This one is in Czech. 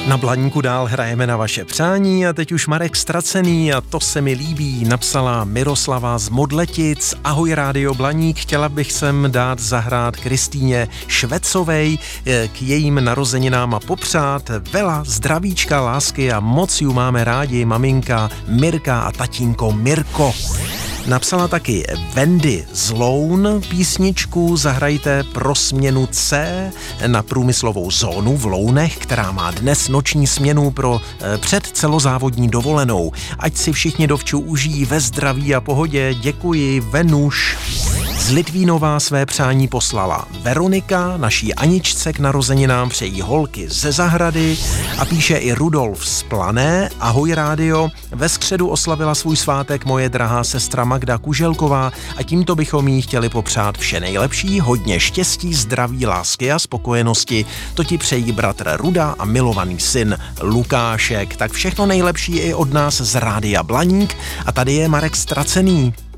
Na Blaníku dál hrajeme na vaše přání a teď už Marek Stracený a to se mi líbí, napsala Miroslava z Modletic. Ahoj Rádio Blaník, chtěla bych sem dát zahrát Kristýně Švecovej k jejím narozeninám a popřát vela zdravíčka, lásky a moc ju máme rádi, maminka Mirka a tatínko Mirko. Napsala taky Wendy z Loun, písničku zahrajte pro směnu C na průmyslovou zónu v Lounech, která má dnes noční směnu pro předcelozávodní dovolenou. Ať si všichni dovču užijí ve zdraví a pohodě. Děkuji, Venuš. Z Litvínova své přání poslala Veronika, naší Aničce k narozeninám přejí holky ze zahrady a píše i Rudolf z Plané. Ahoj rádio, ve středu oslavila svůj svátek moje drahá sestra Magda Kuželková a tímto bychom jí chtěli popřát vše nejlepší, hodně štěstí, zdraví, lásky a spokojenosti. To ti přejí bratr Ruda a milovaný syn Lukášek. Tak všechno nejlepší i od nás z Rádia Blaník a tady je Marek Stracený.